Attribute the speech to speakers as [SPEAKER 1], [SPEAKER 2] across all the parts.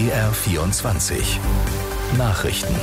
[SPEAKER 1] BR24 Nachrichten.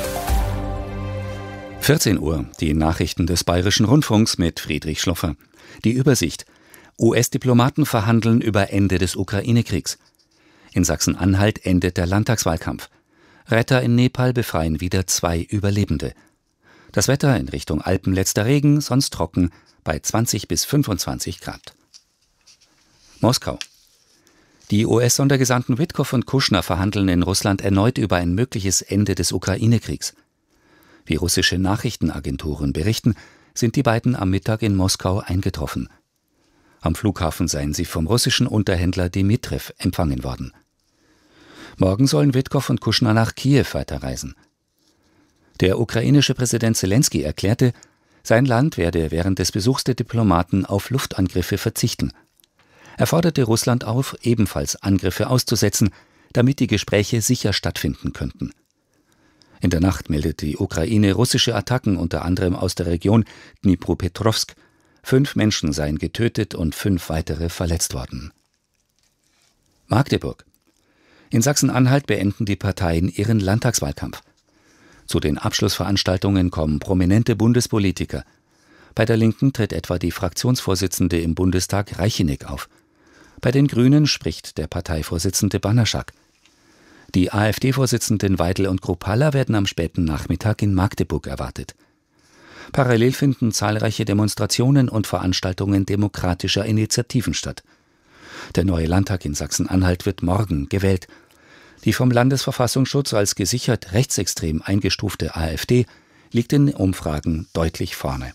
[SPEAKER 2] 14 Uhr, die Nachrichten des Bayerischen Rundfunks mit Friedrich Schloffer. Die Übersicht. US-Diplomaten verhandeln über Ende des Ukraine-Kriegs. In Sachsen-Anhalt endet der Landtagswahlkampf. Retter in Nepal befreien wieder 2 Überlebende. Das Wetter in Richtung Alpen letzter Regen, sonst trocken, bei 20 bis 25 Grad. Moskau. Die US-Sondergesandten Witkow und Kushner verhandeln in Russland erneut über ein mögliches Ende des Ukraine-Kriegs. Wie russische Nachrichtenagenturen berichten, sind die beiden am Mittag in Moskau eingetroffen. Am Flughafen seien sie vom russischen Unterhändler Dmitrijew empfangen worden. Morgen sollen Witkow und Kushner nach Kiew weiterreisen. Der ukrainische Präsident Selenskyj erklärte, sein Land werde während des Besuchs der Diplomaten auf Luftangriffe verzichten. Er forderte Russland auf, ebenfalls Angriffe auszusetzen, damit die Gespräche sicher stattfinden könnten. In der Nacht meldete die Ukraine russische Attacken unter anderem aus der Region Dnipropetrowsk. 5 Menschen seien getötet und 5 weitere verletzt worden. Magdeburg. In Sachsen-Anhalt beenden die Parteien ihren Landtagswahlkampf. Zu den Abschlussveranstaltungen kommen prominente Bundespolitiker. Bei der Linken tritt etwa die Fraktionsvorsitzende im Bundestag Reicheneck auf. Bei den Grünen spricht der Parteivorsitzende Banaschak. Die AfD-Vorsitzenden Weidel und Kruppalla werden am späten Nachmittag in Magdeburg erwartet. Parallel finden zahlreiche Demonstrationen und Veranstaltungen demokratischer Initiativen statt. Der neue Landtag in Sachsen-Anhalt wird morgen gewählt. Die vom Landesverfassungsschutz als gesichert rechtsextrem eingestufte AfD liegt in Umfragen deutlich vorne.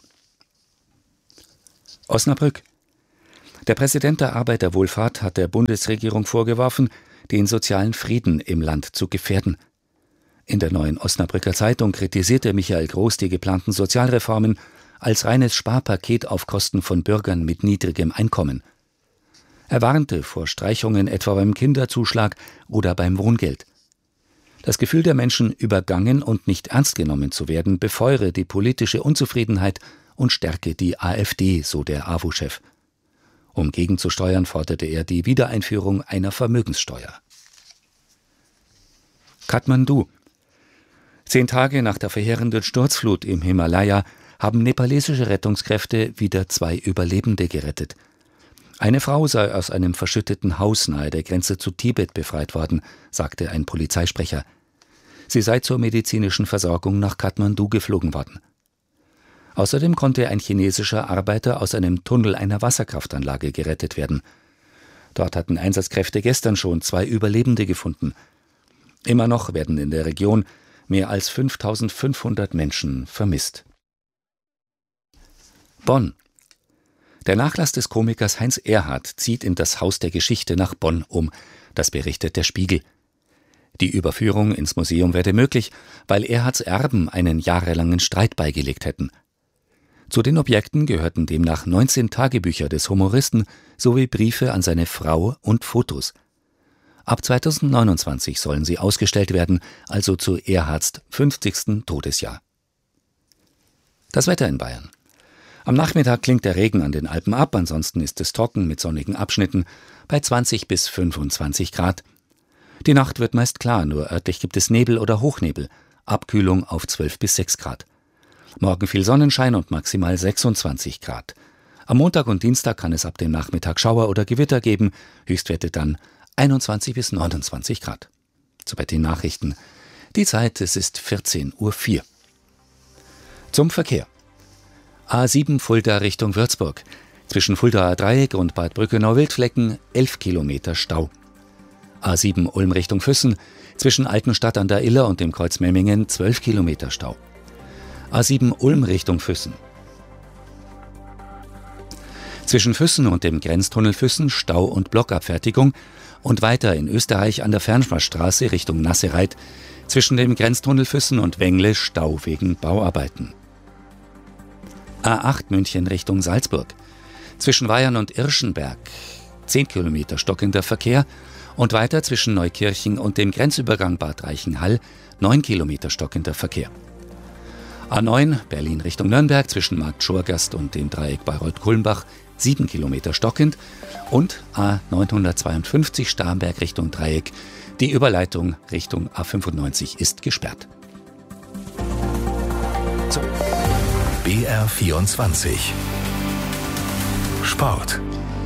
[SPEAKER 2] Osnabrück. Der Präsident der Arbeiterwohlfahrt hat der Bundesregierung vorgeworfen, den sozialen Frieden im Land zu gefährden. In der Neuen Osnabrücker Zeitung kritisierte Michael Groß die geplanten Sozialreformen als reines Sparpaket auf Kosten von Bürgern mit niedrigem Einkommen. Er warnte vor Streichungen etwa beim Kinderzuschlag oder beim Wohngeld. Das Gefühl der Menschen, übergangen und nicht ernst genommen zu werden, befeuere die politische Unzufriedenheit und stärke die AfD, so der AWO-Chef. Um gegenzusteuern, forderte er die Wiedereinführung einer Vermögenssteuer. Kathmandu. 10 Tage nach der verheerenden Sturzflut im Himalaya haben nepalesische Rettungskräfte wieder 2 Überlebende gerettet. Eine Frau sei aus einem verschütteten Haus nahe der Grenze zu Tibet befreit worden, sagte ein Polizeisprecher. Sie sei zur medizinischen Versorgung nach Kathmandu geflogen worden. Außerdem konnte ein chinesischer Arbeiter aus einem Tunnel einer Wasserkraftanlage gerettet werden. Dort hatten Einsatzkräfte gestern schon 2 Überlebende gefunden. Immer noch werden in der Region mehr als 5.500 Menschen vermisst. Bonn. Der Nachlass des Komikers Heinz Erhardt zieht in das Haus der Geschichte nach Bonn um, das berichtet der Spiegel. Die Überführung ins Museum werde möglich, weil Erhardts Erben einen jahrelangen Streit beigelegt hätten. Zu den Objekten gehörten demnach 19 Tagebücher des Humoristen sowie Briefe an seine Frau und Fotos. Ab 2029 sollen sie ausgestellt werden, also zu Erhardts 50. Todesjahr. Das Wetter in Bayern. Am Nachmittag klingt der Regen an den Alpen ab, ansonsten ist es trocken mit sonnigen Abschnitten bei 20 bis 25 Grad. Die Nacht wird meist klar, nur örtlich gibt es Nebel oder Hochnebel, Abkühlung auf 12 bis 6 Grad. Morgen viel Sonnenschein und maximal 26 Grad. Am Montag und Dienstag kann es ab dem Nachmittag Schauer oder Gewitter geben, Höchstwerte dann 21 bis 29 Grad. Soweit die Nachrichten. Die Zeit, es ist 14:04 Uhr. Zum Verkehr. A7 Fulda Richtung Würzburg. Zwischen Fuldaer Dreieck und Bad Brückenau-Wildflecken 11 Kilometer Stau. A7 Ulm Richtung Füssen. Zwischen Altenstadt an der Iller und dem Kreuz Memmingen 12 Kilometer Stau. A7 Ulm Richtung Füssen. Zwischen Füssen und dem Grenztunnel Füssen Stau und Blockabfertigung und weiter in Österreich an der Fernschmarstraße Richtung Nassereit zwischen dem Grenztunnel Füssen und Wengle Stau wegen Bauarbeiten. A8 München Richtung Salzburg. Zwischen Weyern und Irschenberg 10 Kilometer stockender Verkehr und weiter zwischen Neukirchen und dem Grenzübergang Bad Reichenhall 9 Kilometer stockender Verkehr. A9 Berlin Richtung Nürnberg zwischen Markt Schorgast und dem Dreieck Bayreuth-Kulmbach 7 Kilometer stockend und A952 Starnberg Richtung Dreieck. Die Überleitung Richtung A95 ist gesperrt.
[SPEAKER 1] BR24 Sport.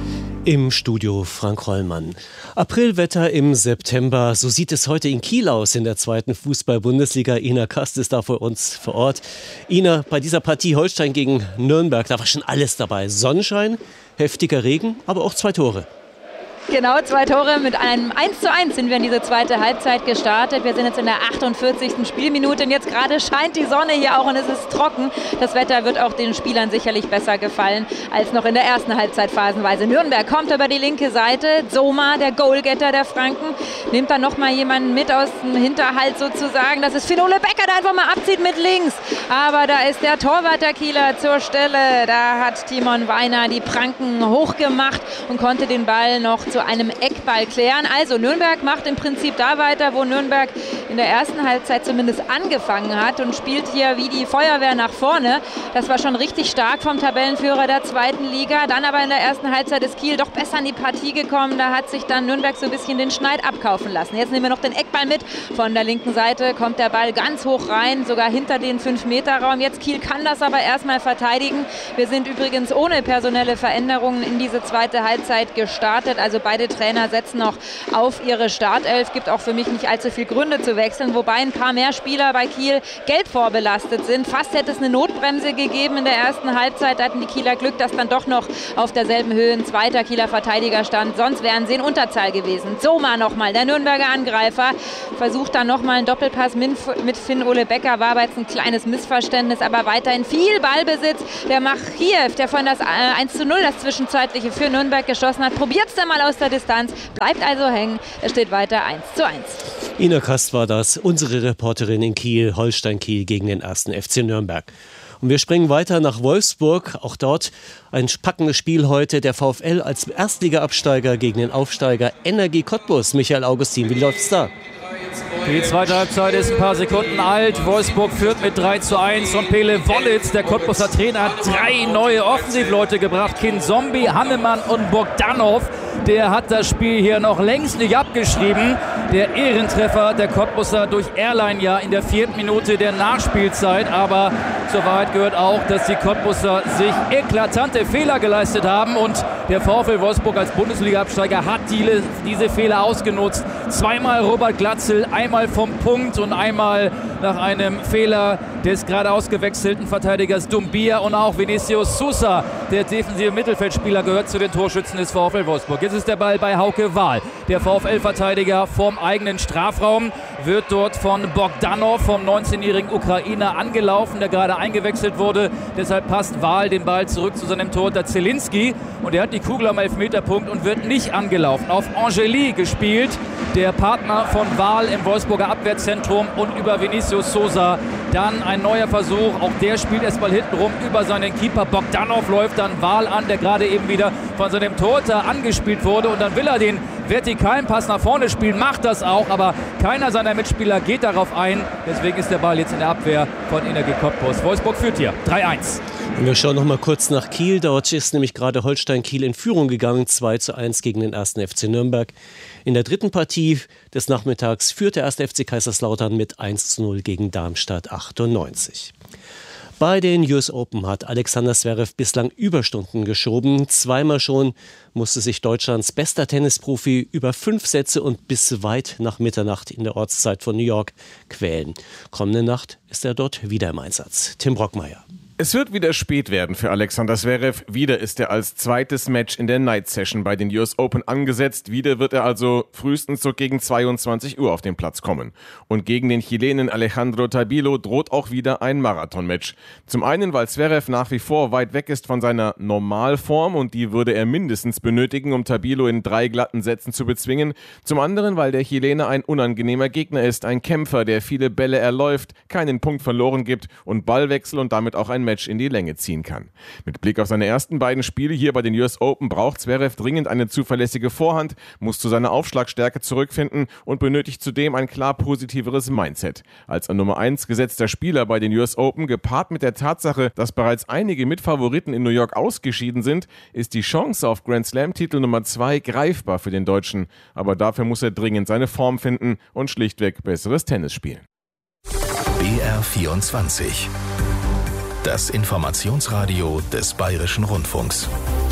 [SPEAKER 3] Im Studio Frank Rollmann. Aprilwetter im September, so sieht es heute in Kiel aus in der 2. Fußball-Bundesliga. Ina Kast ist da für uns vor Ort. Ina, bei dieser Partie Holstein gegen Nürnberg, da war schon alles dabei. Sonnenschein, heftiger Regen, aber auch 2 Tore.
[SPEAKER 4] Genau, 2 Tore mit einem 1:1 sind wir in diese zweite Halbzeit gestartet. Wir sind jetzt in der 48. Spielminute und jetzt gerade scheint die Sonne hier auch und es ist trocken. Das Wetter wird auch den Spielern sicherlich besser gefallen als noch in der ersten Halbzeit phasenweise. Nürnberg kommt über die linke Seite. Zoma, der Goalgetter der Franken, nimmt dann nochmal jemanden mit aus dem Hinterhalt sozusagen. Das ist Finn Ole Becker, der einfach mal abzieht mit links. Aber da ist der Torwart der Kieler zur Stelle. Da hat Timon Weiner die Pranken hochgemacht und konnte den Ball noch zu einem Eckball klären. Also Nürnberg macht im Prinzip da weiter, wo Nürnberg in der ersten Halbzeit zumindest angefangen hat und spielt hier wie die Feuerwehr nach vorne. Das war schon richtig stark vom Tabellenführer der 2. Liga. Dann aber in der ersten Halbzeit ist Kiel doch besser in die Partie gekommen. Da hat sich dann Nürnberg so ein bisschen den Schneid abkaufen lassen. Jetzt nehmen wir noch den Eckball mit. Von der linken Seite kommt der Ball ganz hoch rein, sogar hinter den 5-Meter-Raum. Jetzt Kiel kann das aber erstmal verteidigen. Wir sind übrigens ohne personelle Veränderungen in diese zweite Halbzeit gestartet. Also beide Trainer setzen noch auf ihre Startelf. Gibt auch für mich nicht allzu viel Gründe zu wechseln, wobei ein paar mehr Spieler bei Kiel gelb vorbelastet sind. Fast hätte es eine Notbremse gegeben in der ersten Halbzeit. Da hatten die Kieler Glück, dass dann doch noch auf derselben Höhe ein zweiter Kieler Verteidiger stand. Sonst wären sie in Unterzahl gewesen. Zoma nochmal, der Nürnberger Angreifer, versucht dann nochmal einen Doppelpass mit Finn Ole Becker. War aber jetzt ein kleines Missverständnis, aber weiterhin viel Ballbesitz. Der Machiev, der vorhin das 1:0, das zwischenzeitliche für Nürnberg geschossen hat, probiert es dann mal aus der Distanz, bleibt also hängen. Es steht weiter 1:1.
[SPEAKER 3] Ina Kast war das, unsere Reporterin in Kiel, Holstein-Kiel gegen den 1. FC Nürnberg. Und wir springen weiter nach Wolfsburg. Auch dort ein packendes Spiel heute. Der VfL als Erstliga-Absteiger gegen den Aufsteiger Energie Cottbus. Michael Augustin, wie läuft's da?
[SPEAKER 5] Die zweite Halbzeit ist ein paar Sekunden alt. Wolfsburg führt mit 3:1 und Pele Wollitz, der Cottbuser Trainer, hat 3 neue Offensivleute gebracht. Kinzombie, Hannemann und Bogdanov. Der hat das Spiel hier noch längst nicht abgeschrieben. Der Ehrentreffer der Cottbuser durch Erlein ja in der 4. Minute der Nachspielzeit. Aber zur Wahrheit gehört auch, dass die Cottbuser sich eklatante Fehler geleistet haben. Und der VfL Wolfsburg als Bundesliga-Absteiger hat diese Fehler ausgenutzt. 2-mal Robert Glatzel, einmal vom Punkt und einmal nach einem Fehler des gerade ausgewechselten Verteidigers Doumbia und auch Vinicius Sousa, der defensive Mittelfeldspieler, gehört zu den Torschützen des VfL Wolfsburg. Jetzt ist der Ball bei Hauke Wahl. Der VfL-Verteidiger vorm eigenen Strafraum wird dort von Bogdanov, vom 19-jährigen Ukrainer, angelaufen, der gerade eingewechselt wurde. Deshalb passt Wahl den Ball zurück zu seinem Torhüter Zielinski und er hat die Kugel am Elfmeterpunkt und wird nicht angelaufen. Auf Angeli gespielt, der Partner von Wahl im Wolfsburger Abwehrzentrum, und über Vinicius Sousa dann ein neuer Versuch. Auch der spielt erstmal hintenrum über seinen Keeper. Bogdanov läuft dann Wahl an, der gerade eben wieder von seinem Torhüter angespielt wurde, und dann will er den vertikalen Pass nach vorne spielen, macht das auch, aber keiner seiner Mitspieler geht darauf ein. Deswegen ist der Ball jetzt in der Abwehr von Energie Cottbus. Wolfsburg führt hier 3:1.
[SPEAKER 3] Und wir schauen noch mal kurz nach Kiel. Dort ist nämlich gerade Holstein-Kiel in Führung gegangen, 2:1 gegen den 1. FC Nürnberg. In der dritten Partie des Nachmittags führt der 1. FC Kaiserslautern mit 1:0 gegen Darmstadt 98. Bei den US Open hat Alexander Zverev bislang Überstunden geschoben. 2-mal schon musste sich Deutschlands bester Tennisprofi über 5 Sätze und bis weit nach Mitternacht in der Ortszeit von New York quälen. Kommende Nacht ist er dort wieder im Einsatz. Tim Brockmeier.
[SPEAKER 6] Es wird wieder spät werden für Alexander Zverev. Wieder ist er als zweites Match in der Night Session bei den US Open angesetzt. Wieder wird er also frühestens so gegen 22 Uhr auf den Platz kommen. Und gegen den Chilenen Alejandro Tabilo droht auch wieder ein Marathonmatch. Zum einen, weil Zverev nach wie vor weit weg ist von seiner Normalform, und die würde er mindestens benötigen, um Tabilo in 3 glatten Sätzen zu bezwingen. Zum anderen, weil der Chilene ein unangenehmer Gegner ist, ein Kämpfer, der viele Bälle erläuft, keinen Punkt verloren gibt und Ballwechsel und damit auch ein Match in die Länge ziehen kann. Mit Blick auf seine ersten beiden Spiele hier bei den US Open braucht Zverev dringend eine zuverlässige Vorhand, muss zu seiner Aufschlagstärke zurückfinden und benötigt zudem ein klar positiveres Mindset. Als an Nummer 1 gesetzter Spieler bei den US Open, gepaart mit der Tatsache, dass bereits einige Mitfavoriten in New York ausgeschieden sind, ist die Chance auf Grand Slam-Titel Nummer 2 greifbar für den Deutschen. Aber dafür muss er dringend seine Form finden und schlichtweg besseres Tennis spielen.
[SPEAKER 1] BR24. Das Informationsradio des Bayerischen Rundfunks.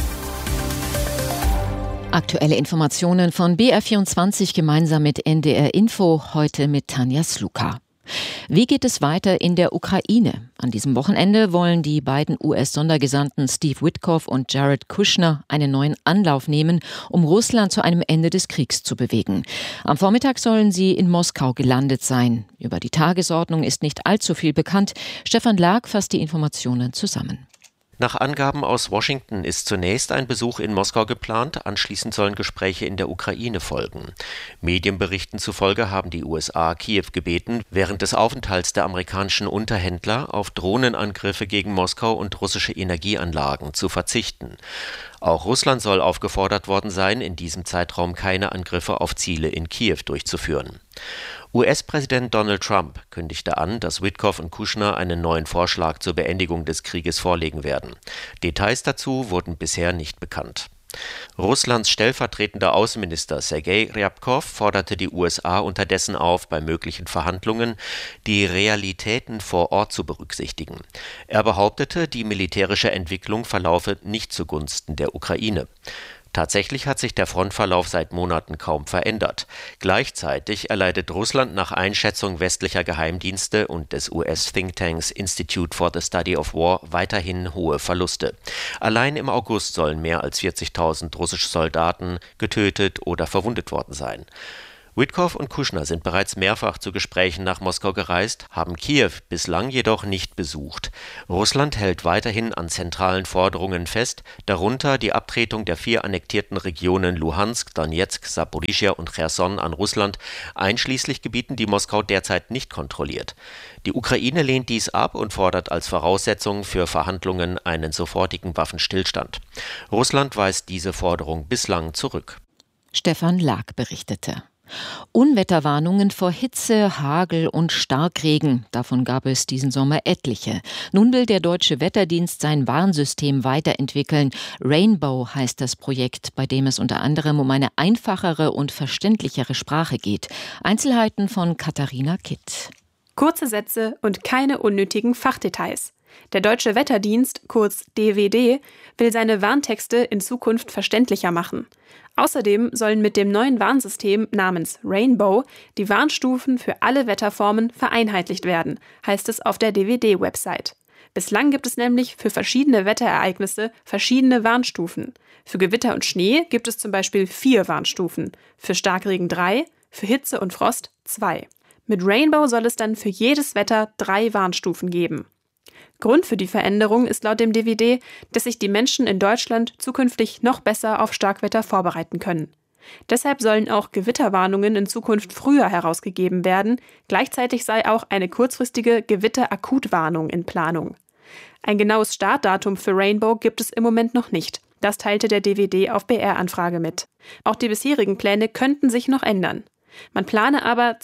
[SPEAKER 7] Aktuelle Informationen von BR24 gemeinsam mit NDR Info, heute mit Tanja Sluka. Wie geht es weiter in der Ukraine? An diesem Wochenende wollen die beiden US-Sondergesandten Steve Witkoff und Jared Kushner einen neuen Anlauf nehmen, um Russland zu einem Ende des Kriegs zu bewegen. Am Vormittag sollen sie in Moskau gelandet sein. Über die Tagesordnung ist nicht allzu viel bekannt. Stefan Lag fasst die Informationen zusammen.
[SPEAKER 8] Nach Angaben aus Washington ist zunächst ein Besuch in Moskau geplant, anschließend sollen Gespräche in der Ukraine folgen. Medienberichten zufolge haben die USA Kiew gebeten, während des Aufenthalts der amerikanischen Unterhändler auf Drohnenangriffe gegen Moskau und russische Energieanlagen zu verzichten. Auch Russland soll aufgefordert worden sein, in diesem Zeitraum keine Angriffe auf Ziele in Kiew durchzuführen. US-Präsident Donald Trump kündigte an, dass Witkoff und Kushner einen neuen Vorschlag zur Beendigung des Krieges vorlegen werden. Details dazu wurden bisher nicht bekannt. Russlands stellvertretender Außenminister Sergei Ryabkov forderte die USA unterdessen auf, bei möglichen Verhandlungen die Realitäten vor Ort zu berücksichtigen. Er behauptete, die militärische Entwicklung verlaufe nicht zugunsten der Ukraine. Tatsächlich hat sich der Frontverlauf seit Monaten kaum verändert. Gleichzeitig erleidet Russland nach Einschätzung westlicher Geheimdienste und des US-Thinktanks Institute for the Study of War weiterhin hohe Verluste. Allein im August sollen mehr als 40.000 russische Soldaten getötet oder verwundet worden sein. Witkoff und Kushner sind bereits mehrfach zu Gesprächen nach Moskau gereist, haben Kiew bislang jedoch nicht besucht. Russland hält weiterhin an zentralen Forderungen fest, darunter die Abtretung der 4 annektierten Regionen Luhansk, Donetsk, Saporischschja und Cherson an Russland, einschließlich Gebieten, die Moskau derzeit nicht kontrolliert. Die Ukraine lehnt dies ab und fordert als Voraussetzung für Verhandlungen einen sofortigen Waffenstillstand. Russland weist diese Forderung bislang zurück.
[SPEAKER 7] Stefan Lag berichtete. Unwetterwarnungen vor Hitze, Hagel und Starkregen. Davon gab es diesen Sommer etliche. Nun will der Deutsche Wetterdienst sein Warnsystem weiterentwickeln. Rainbow heißt das Projekt, bei dem es unter anderem um eine einfachere und verständlichere Sprache geht. Einzelheiten von Katharina Kitt.
[SPEAKER 9] Kurze Sätze und keine unnötigen Fachdetails. Der Deutsche Wetterdienst, kurz DWD, will seine Warntexte in Zukunft verständlicher machen. Außerdem sollen mit dem neuen Warnsystem namens Rainbow die Warnstufen für alle Wetterformen vereinheitlicht werden, heißt es auf der DWD-Website. Bislang gibt es nämlich für verschiedene Wetterereignisse verschiedene Warnstufen. Für Gewitter und Schnee gibt es zum Beispiel 4 Warnstufen, für Starkregen 3, für Hitze und Frost 2. Mit Rainbow soll es dann für jedes Wetter 3 Warnstufen geben. Grund für die Veränderung ist laut dem DWD, dass sich die Menschen in Deutschland zukünftig noch besser auf Starkwetter vorbereiten können. Deshalb sollen auch Gewitterwarnungen in Zukunft früher herausgegeben werden. Gleichzeitig sei auch eine kurzfristige Gewitterakutwarnung in Planung. Ein genaues Startdatum für Rainbow gibt es im Moment noch nicht. Das teilte der DWD auf BR-Anfrage mit. Auch die bisherigen Pläne könnten sich noch ändern. Man plane aber,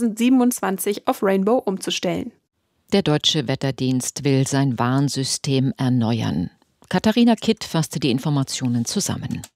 [SPEAKER 9] 2027 auf Rainbow umzustellen.
[SPEAKER 7] Der Deutsche Wetterdienst will sein Warnsystem erneuern. Katharina Kitt fasste die Informationen zusammen.